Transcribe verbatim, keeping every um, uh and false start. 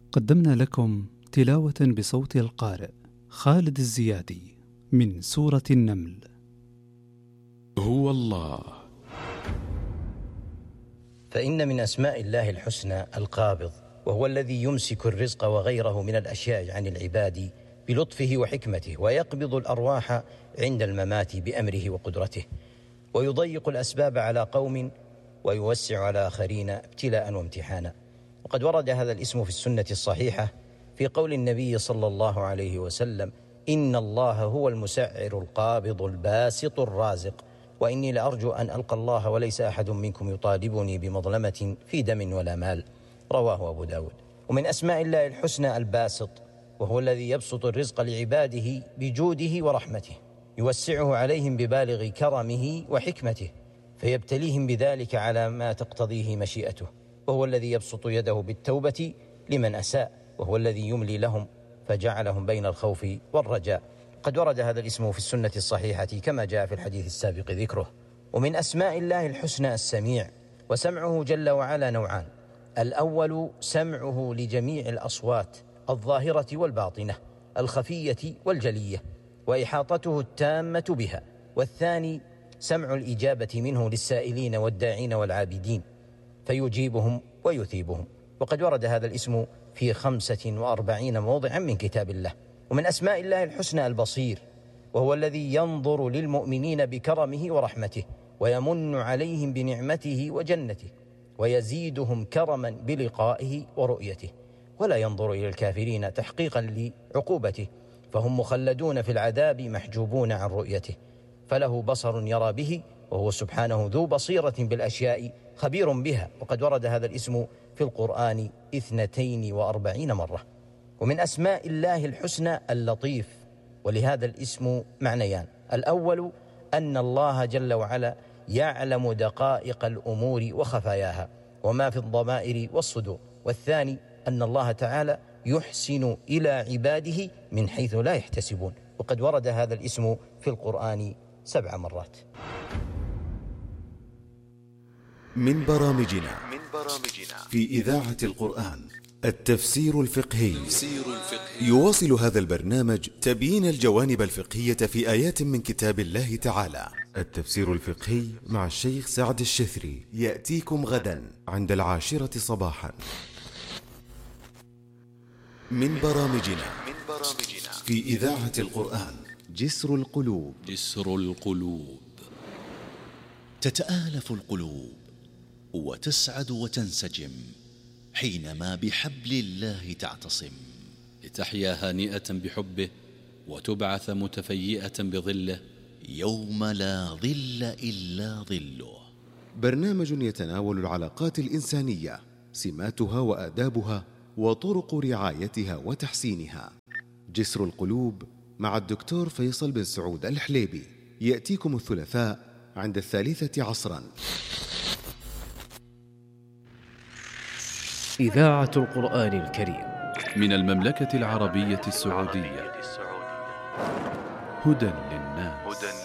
قدمنا لكم تلاوة بصوت القارئ خالد الزيادي من سورة النمل. هو الله. فإن من أسماء الله الحسنى القابض، وهو الذي يمسك الرزق وغيره من الأشياء عن العباد بلطفه وحكمته، ويقبض الأرواح عند الممات بأمره وقدرته، ويضيق الأسباب على قوم ويوسع على آخرين ابتلاء وامتحانا. وقد ورد هذا الاسم في السنة الصحيحة في قول النبي صلى الله عليه وسلم: إن الله هو المسعر القابض الباسط الرازق، وإني لأرجو أن ألقى الله وليس أحد منكم يطالبني بمظلمة في دم ولا مال. رواه أبو داود. ومن أسماء الله الحسنى الباسط، وهو الذي يبسط الرزق لعباده بجوده ورحمته، يوسعه عليهم ببالغ كرمه وحكمته، فيبتليهم بذلك على ما تقتضيه مشيئته. وهو الذي يبسط يده بالتوبة لمن أساء، وهو الذي يملي لهم فجعلهم بين الخوف والرجاء. قد ورد هذا الاسم في السنة الصحيحة كما جاء في الحديث السابق ذكره. ومن أسماء الله الحسنى السميع، وسمعه جل وعلا نوعان: الأول سمعه لجميع الأصوات الظاهرة والباطنة، الخفية والجلية، وإحاطته التامة بها. والثاني سمع الإجابة منه للسائلين والداعين والعابدين، فيجيبهم ويثيبهم. وقد ورد هذا الاسم في خمسة وأربعين موضعا من كتاب الله. ومن أسماء الله الحسنى البصير، وهو الذي ينظر للمؤمنين بكرمه ورحمته، ويمن عليهم بنعمته وجنته، ويزيدهم كرما بلقائه ورؤيته، ولا ينظر إلى الكافرين تحقيقا لعقوبته، فهم مخلدون في العذاب محجوبون عن رؤيته. فله بصر يرى به، وهو سبحانه ذو بصيرة بالأشياء خبير بها. وقد ورد هذا الاسم في القرآن اثنتين وأربعين مرة. ومن أسماء الله الحسنى اللطيف، ولهذا الاسم معنيان: الأول أن الله جل وعلا يعلم دقائق الأمور وخفاياها وما في الضمائر والصدور. والثاني أن الله تعالى يحسن إلى عباده من حيث لا يحتسبون. وقد ورد هذا الاسم في القرآن سبع مرات. من برامجنا في إذاعة القرآن التفسير الفقهي. يواصل هذا البرنامج تبيين الجوانب الفقهية في آيات من كتاب الله تعالى. التفسير الفقهي مع الشيخ سعد الشثري يأتيكم غدا عند العاشرة صباحا. من برامجنا في إذاعة القرآن جسر القلوب. جسر القلوب. تتآلف القلوب وتسعد وتنسجم حينما بحبل الله تعتصم، لتحيا هانئة بحبه وتبعث متفيئة بظله يوم لا ظل إلا ظله. برنامج يتناول العلاقات الإنسانية، سماتها وآدابها وطرق رعايتها وتحسينها. جسر القلوب مع الدكتور فيصل بن سعود الحليبي يأتيكم الثلاثاء عند الثالثة عصرا. إذاعة القرآن الكريم من المملكة العربية السعودية. هدى للناس.